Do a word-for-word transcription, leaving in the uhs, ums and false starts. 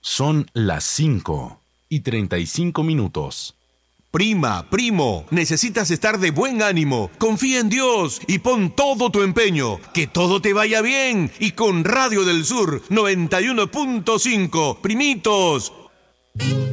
Son las cinco y treinta y cinco minutos. Prima, primo, necesitas estar de buen ánimo. Confía en Dios y pon todo tu empeño. Que todo te vaya bien. Y con Radio del Sur noventa y uno punto cinco, primitos.